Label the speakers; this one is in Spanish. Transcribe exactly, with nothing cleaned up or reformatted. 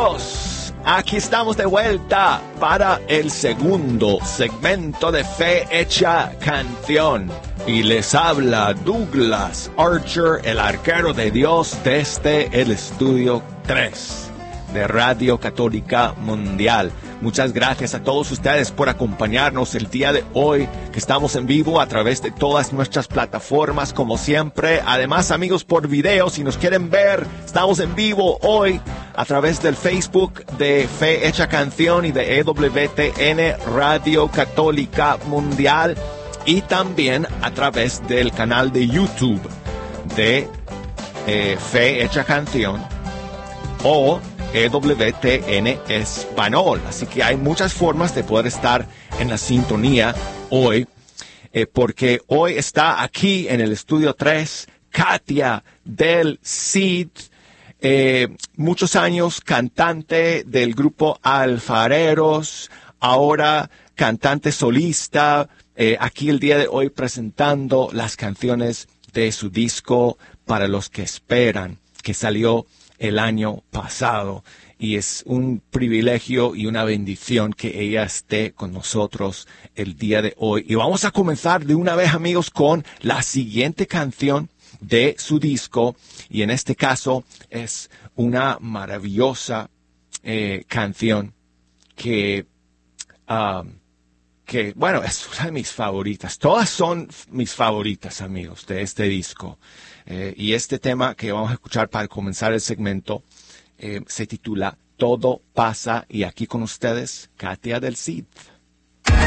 Speaker 1: amigos, aquí estamos de vuelta para el segundo segmento de Fe Hecha Canción. Y les habla Douglas Archer, el arquero de Dios, desde el estudio tres de Radio Católica Mundial. Muchas gracias a todos ustedes por acompañarnos el día de hoy, que estamos en vivo a través de todas nuestras plataformas, como siempre. Además, amigos, por video, si nos quieren ver, estamos en vivo hoy a través del Facebook de Fe Hecha Canción y de E W T N Radio Católica Mundial, y también a través del canal de YouTube de eh, Fe Hecha Canción o E W T N Español. Así que hay muchas formas de poder estar en la sintonía hoy, eh, porque hoy está aquí en el estudio tres Katia del Cid, eh, muchos años cantante del grupo Alfareros, ahora cantante solista, eh, aquí el día de hoy presentando las canciones de su disco Para los que esperan, que salió el año pasado, y es un privilegio y una bendición que ella esté con nosotros el día de hoy. Y vamos a comenzar de una vez, amigos, con la siguiente canción de su disco, y en este caso es una maravillosa eh, canción que, um, que, bueno, es una de mis favoritas. Todas son mis favoritas, amigos, de este disco. Eh, y este tema que vamos a escuchar para comenzar el segmento eh, se titula Todo pasa, y aquí con ustedes, Katia del Cid.